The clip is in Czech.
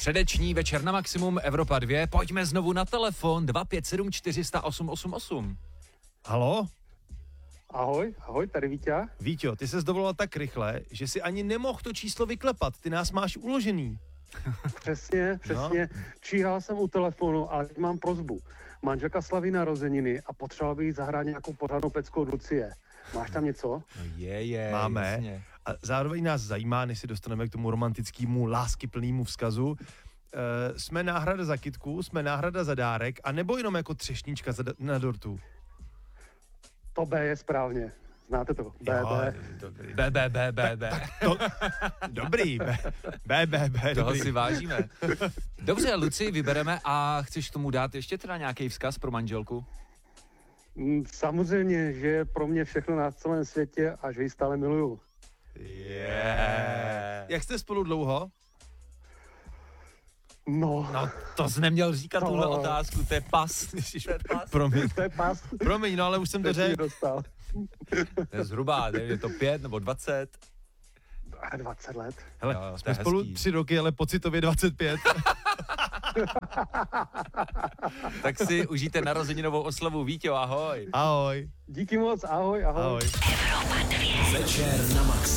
Středeční večer na maximum Evropa 2. Pojďme znovu na telefon 257 400 888. Halo? Ahoj, tady Víťa. Víťo, ty ses dovolal tak rychle, že si ani nemohl to číslo vyklepat. Ty nás máš uložený. Přesně. No. Číhal jsem u telefonu, ale mám prosbu. Manželka slaví narozeniny a potřeboval bych jí zahrát nějakou pořádnou pecku od Lucie. Máš tam něco? No je. Máme. Jasně. A zároveň nás zajímá, než si dostaneme k tomu romantickému, láskyplnému vzkazu. Jsme náhrada za kytku, jsme náhrada za dárek, a nebo jenom jako třešnička na dortu? To B je správně. Znáte to? B. Dobrý. B. Toho si vážíme. Dobře, Luci, vybereme a chceš tomu dát ještě teda nějaký vzkaz pro manželku? Samozřejmě, že je pro mě všechno na celém světě a že ji stále miluju. Jak jste spolu dlouho? No, to jsi neměl říkat tuhle otázku, to je pas. Promiň. to je pas. Promiň, no ale už jsem to řekl. To je zhruba, je to 5 nebo 20? 20 let. Hele, Jo, jsme spolu 3 roky, ale pocitově 25. Tak si užijte narozeninovou oslavu. Víťo, ahoj. Ahoj. Díky moc, ahoj. Ahoj. Večer na Max.